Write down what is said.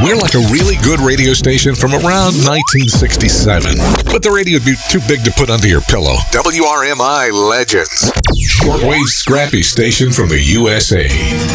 We're like a really good radio station from around 1967. But the radio would be too big to put under your pillow. WRMI Legends. Shortwave scrappy station from the USA.